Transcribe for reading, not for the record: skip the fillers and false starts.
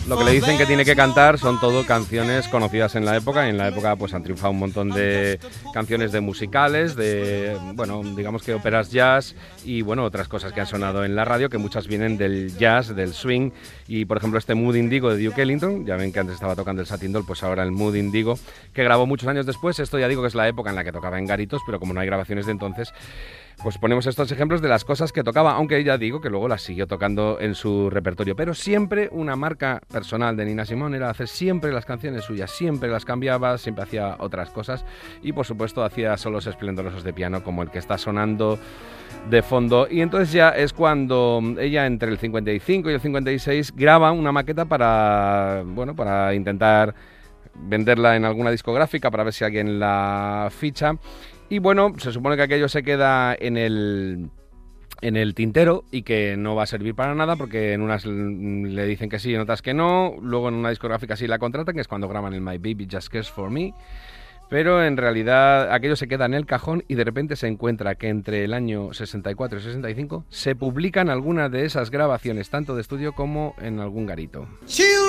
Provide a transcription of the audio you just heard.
Lo que le dicen que tiene que cantar son todo canciones conocidas en la época, y en la época pues han triunfado un montón de canciones de musicales, de, bueno, digamos que óperas jazz y, bueno, otras cosas que han sonado en la radio, que muchas vienen del jazz, del swing, y, por ejemplo, este Mood Indigo de Duke Ellington, ya ven que antes estaba tocando el Satin Doll, pues ahora el Mood Indigo, que grabó muchos años después. Esto ya digo que es la época en la que tocaba en garitos, pero como no hay grabaciones de entonces, pues ponemos estos ejemplos de las cosas que tocaba, aunque ya digo que luego las siguió tocando en su repertorio. Pero siempre una marca personal de Nina Simone era hacer siempre las canciones suyas, siempre las cambiaba, siempre hacía otras cosas y, por supuesto, hacía solos esplendorosos de piano como el que está sonando de fondo. Y entonces ya es cuando ella, entre el 55 y el 56, graba una maqueta para, bueno, para intentar venderla en alguna discográfica, para ver si alguien la ficha. Y bueno, se supone que aquello se queda en el tintero y que no va a servir para nada, porque en unas le dicen que sí, en otras que no. Luego en una discográfica sí la contratan, que es cuando graban el My Baby Just Cares For Me. Pero en realidad aquello se queda en el cajón y de repente se encuentra que entre el año 64 y 65 se publican algunas de esas grabaciones, tanto de estudio como en algún garito.